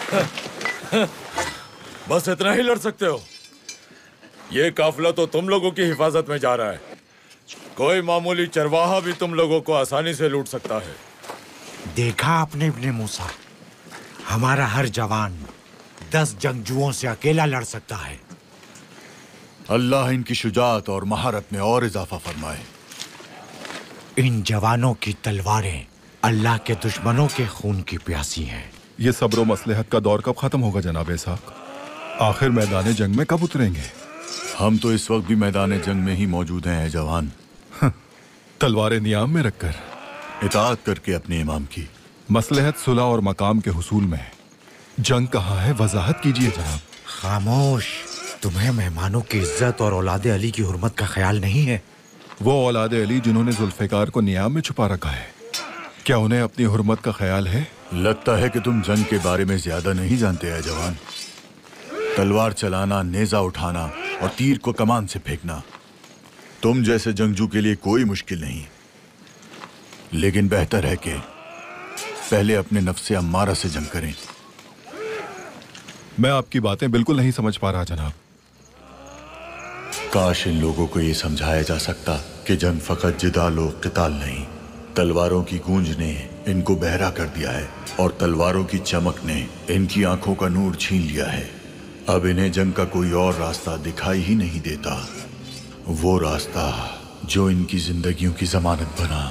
बस इतना ही लड़ सकते हो? ये काफिला तो तुम लोगों की हिफाजत में जा रहा है। कोई मामूली चरवाहा भी तुम लोगों को आसानी से लूट सकता है। देखा आपने इब्ने मूसा, हमारा हर जवान 10 जंगजुओं से अकेला लड़ सकता है। अल्लाह इनकी शुजाअत और महारत में और इजाफा फरमाए। इन जवानों की तलवारें अल्लाह के दुश्मनों के खून की प्यासी हैं। ये सब्र मसलहत का दौर कब खत्म होगा जनाब इसहाक? आखिर मैदान जंग में कब उतरेंगे? हम तो इस वक्त भी मैदान जंग में ही मौजूद हैं जवान। तलवारें नियाम में रखकर, इताअत करके अपने इमाम की। मसलहत, सुलह और मकाम के हुसूल में जंग कहाँ है, वजाहत कीजिए जनाब। खामोश, तुम्हें मेहमानों की इज्जत और औलादे अली की हुर्मत का ख्याल नहीं है? वो औलादे अली जिन्होंने जुल्फिकार को नियाम में छुपा रखा है, क्या उन्हें अपनी हुर्मत का ख्याल है? लगता है कि तुम जंग के बारे में ज्यादा नहीं जानते हैं जवान। तलवार चलाना, नेजा उठाना और तीर को कमान से फेंकना तुम जैसे जंगजू के लिए कोई मुश्किल नहीं, लेकिन बेहतर है कि पहले अपने नफ्स अम्मारा से जंग करें। मैं आपकी बातें बिल्कुल नहीं समझ पा रहा जनाब। काश इन लोगों को ये समझाया जा सकता कि जंग फकत जिदाल और क़िताल नहीं, तलवारों की गूंज ने इनको बहरा कर दिया है और तलवारों की चमक ने इनकी आंखों का नूर छीन लिया है। अब इन्हें जंग का कोई और रास्ता दिखाई ही नहीं देता, वो रास्ता जो इनकी जिंदगियों की जमानत बना।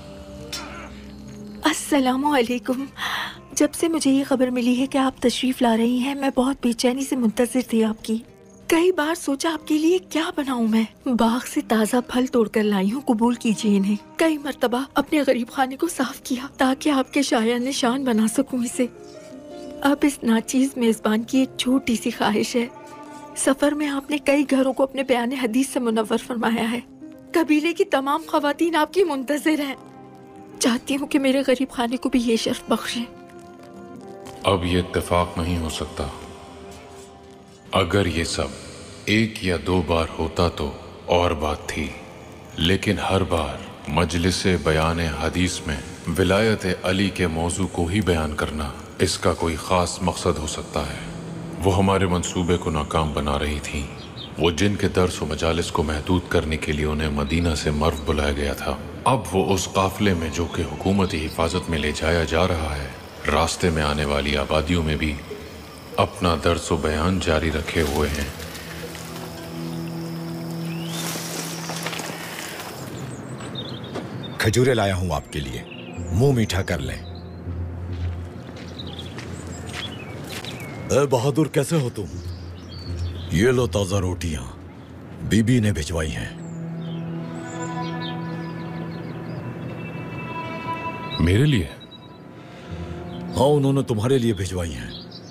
अस्सलामु अलैकुम। जब से मुझे ये खबर मिली है कि आप तशरीफ ला रही हैं, मैं बहुत बेचैनी से मुंतज़िर थी आपकी। कई बार सोचा आपके लिए क्या बनाऊं मैं। बाग से ताज़ा फल तोड़कर लाई हूँ, कबूल कीजिए इन्हें। कई मर्तबा अपने गरीब खाने को साफ किया ताकि आपके शाया निशान बना सकूं इसे। अब इस नाचीज मेजबान की एक छोटी सी ख्वाहिश है। सफर में आपने कई घरों को अपने बयान हदीस से मुनव्वर फरमाया है। कबीले की तमाम खवातीन आपकी मुंतज़िर हैं। चाहती हूँ कि मेरे गरीब खाने को भी ये शर्फ बख्शें। अब ये इत्तेफाक नहीं हो सकता। अगर ये सब 1 या 2 बार होता तो और बात थी, लेकिन हर बार मजलिस बयान हदीस में विलायत अली के मौजू को ही बयान करना, इसका कोई ख़ास मकसद हो सकता है। वो हमारे मंसूबे को नाकाम बना रही थी। वो जिनके दर्स व मजालिस को महदूद करने के लिए उन्हें मदीना से मर्व बुलाया गया था, अब वो उस काफिले में जो कि हुकूमती हिफाजत में ले जाया जा रहा है, रास्ते में आने वाली आबादियों में भी अपना दर्स व बयान जारी रखे हुए हैं। खजूरें लाया हूं आपके लिए, मुंह मीठा कर लें। बहादुर, कैसे हो तुम? ये लो ताजा रोटियां, बीबी ने भिजवाई हैं। मेरे लिए? हाँ, उन्होंने तुम्हारे लिए भिजवाई हैं।